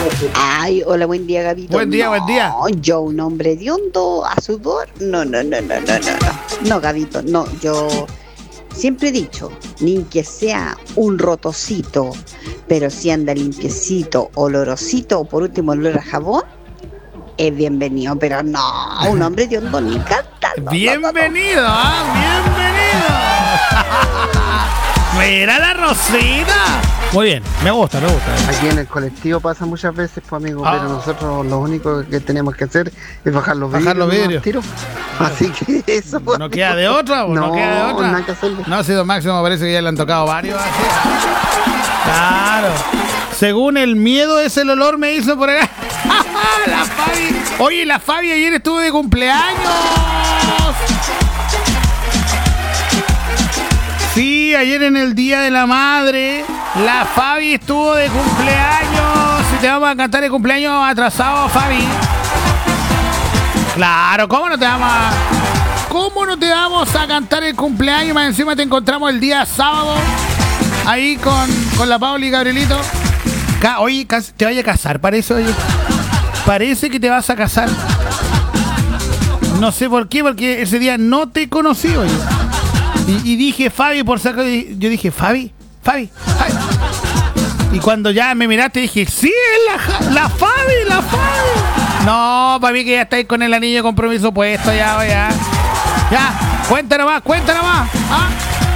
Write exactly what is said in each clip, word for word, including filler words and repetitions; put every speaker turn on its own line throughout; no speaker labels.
Ay, hola, buen día, Gabito.
Buen día,
no,
buen día.
Yo, un hombre de hondo a sudor. No, no, no, no, no, no, no. No, Gabito, no. Yo siempre he dicho, ni que sea un rotocito, pero si anda limpiecito, olorosito, o por último olor a jabón, es bienvenido. Pero no, un hombre de hondo ni cantando.
Bienvenido, ¿ah? Bienvenido. Mira la Rosita. Muy bien, me gusta, me gusta.
Aquí en el colectivo pasa muchas veces, pues amigo,
Ah.
pero nosotros lo único que tenemos que hacer es bajar los
Bajar los
vidrios.
vidrios.
nomás, tiro. Así que eso, pues,
No
amigo.
queda de otra, no, no queda de otra.
nada que hacerle.
No ha sido Máximo, parece que ya le han tocado varios. Así. Claro. Según el miedo es el olor, me hizo por acá. La Fabi. Oye, la Fabi ayer estuvo de cumpleaños. Sí, ayer en el Día de la Madre, la Fabi estuvo de cumpleaños. Si te vamos a cantar el cumpleaños atrasado, Fabi. Claro, ¿cómo no te vamos a... ¿Cómo no te vamos a cantar el cumpleaños? Más encima te encontramos el día sábado ahí con, con la Paula y Gabrielito. Ca- Oye, cas- te vaya a casar, parece, oye. Parece que te vas a casar. No sé por qué, porque ese día no te conocí, oye. Y, y dije, Fabi, por saco, yo dije, Fabi, Fabi, Fabi. Y cuando ya me miraste, dije, sí, es la, la Fabi, la Fabi. No, para mí que ya estáis con el anillo de compromiso puesto, ya, ya. Ya, cuéntanos más, cuéntanos más. ¿Ah?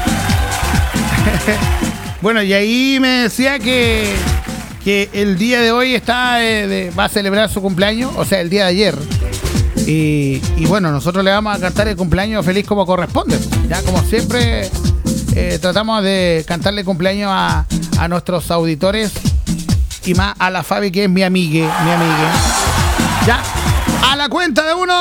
Bueno, y ahí me decía que, que el día de hoy está eh, de- va a celebrar su cumpleaños, o sea, el día de ayer. Y, y bueno, nosotros le vamos a cantar el cumpleaños feliz como corresponde. Ya como siempre eh, tratamos de cantarle cumpleaños a, a nuestros auditores y más a la Fabi, que es mi amiga, mi amiga. Ya, a la cuenta de uno.